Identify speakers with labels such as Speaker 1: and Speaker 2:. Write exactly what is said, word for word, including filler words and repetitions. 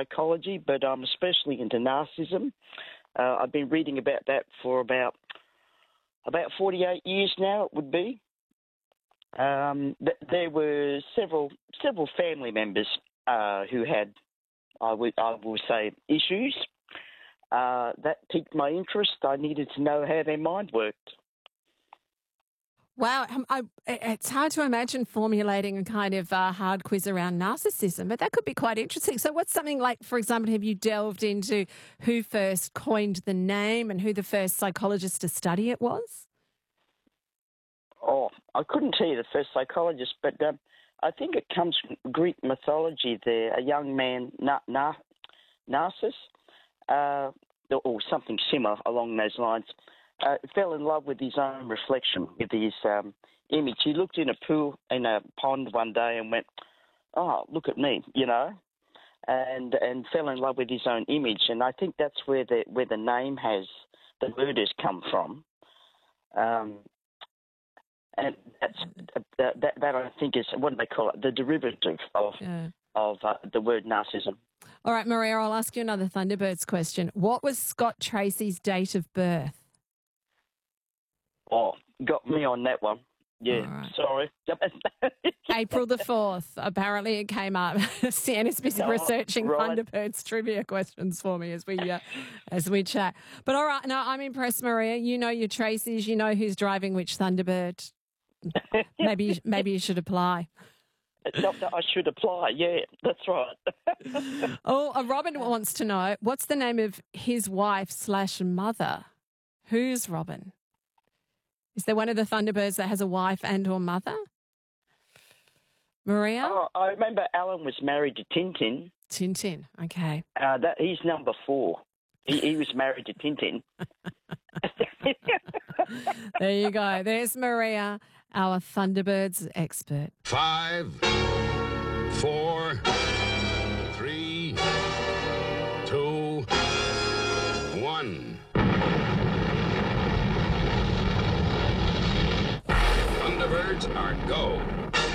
Speaker 1: psychology, but I'm especially into narcissism. Uh, I've been reading about that for about about forty-eight years now. It would be. Um, th- there were several several family members uh, who had, I would I will say, issues. Uh, that piqued my interest. I needed to know how their mind worked.
Speaker 2: Wow, um, I, it's hard to imagine formulating a kind of uh, hard quiz around narcissism, but that could be quite interesting. So what's something like, for example, have you delved into who first coined the name and who the first psychologist to study it was?
Speaker 1: Oh, I couldn't tell you the first psychologist, but um, I think it comes from Greek mythology there. A young man, Na- Na- Narcissus, uh, or something similar along those lines, uh, fell in love with his own reflection, with his um, image. He looked in a pool, in a pond one day and went, oh, look at me, you know, and and fell in love with his own image. And I think that's where the, where the name has, the word has come from. Um, and that's that, that, that I think is, what do they call it, the derivative of,
Speaker 2: Yeah.
Speaker 1: of uh, the word narcissism.
Speaker 2: All right, Maria, I'll ask you another Thunderbirds question. What was Scott Tracy's date of birth?
Speaker 1: Oh, got me on that one. Yeah,
Speaker 2: right.
Speaker 1: sorry.
Speaker 2: April the fourth. Apparently it came up. Sienna's busy
Speaker 1: No,
Speaker 2: researching
Speaker 1: right.
Speaker 2: Thunderbirds trivia questions for me as we uh, as we chat. But all right, no, I'm impressed, Maria. You know your Tracy's. You know who's driving which Thunderbird. Maybe maybe you should apply.
Speaker 1: I should apply, yeah, that's right.
Speaker 2: Oh, uh, Robin wants to know, what's the name of his wife slash mother? Who's Robin? Is there one of the Thunderbirds that has a wife and or mother? Maria?
Speaker 1: Oh, I remember Alan was married to Tintin.
Speaker 2: Tintin, okay.
Speaker 1: Uh, that he's number four. He, he was married to Tintin.
Speaker 2: There you go. There's Maria, our Thunderbirds expert.
Speaker 3: Five, four, three, two, one. Thunderbirds are go.